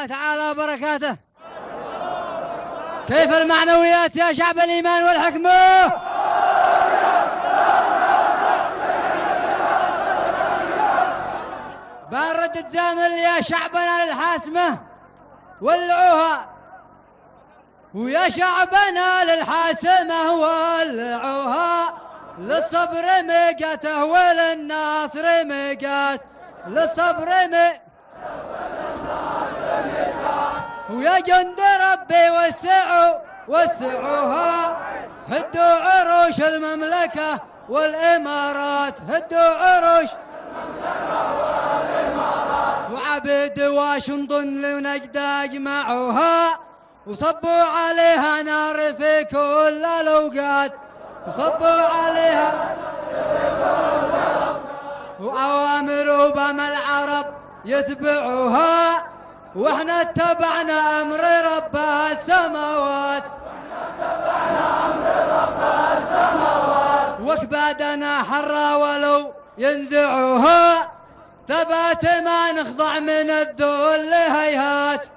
الله تعالى وبركاته. كيف المعنويات يا شعب الإيمان والحكمة؟ بنردد زامل يا شعبنا للحاسمة ولعوها، ويا شعبنا للحاسمة ولعوها، للصبر مقاته وللناصر مقات، للصبر ويا جند ربي وسعوها، هدوا عروش المملكة والإمارات، هدوا عروش وعبد واشنطن ونجد اجمعوها، وصبوا عليها نار في كل الأوقات، وصبوا عليها وأوامر أوباما العرب يتبعوها، واحنا اتبعنا أمر رب السماوات، وكبادنا حرة ولو ينزعوها، ثبات ما نخضع من الذل هيهات.